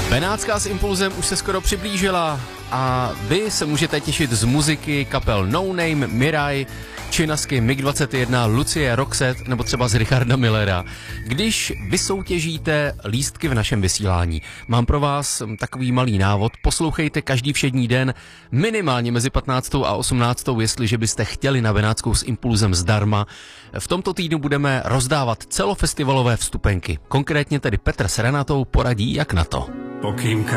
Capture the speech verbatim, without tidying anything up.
Benátská s Impulzem už se skoro přiblížila a vy se můžete těšit z muziky kapel No Name, Mirai, Činasky, mig dvacet jedna, Lucie, Roxette nebo třeba z Richarda Millera. Když vysoutěžíte lístky v našem vysílání, mám pro vás takový malý návod. Poslouchejte každý všední den minimálně mezi patnáctou a osmnáctou, jestliže byste chtěli na Benátskou s Impulzem zdarma. V tomto týdnu budeme rozdávat celofestivalové vstupenky. Konkrétně tedy Petr s Renatou poradí, jak na to. Pokým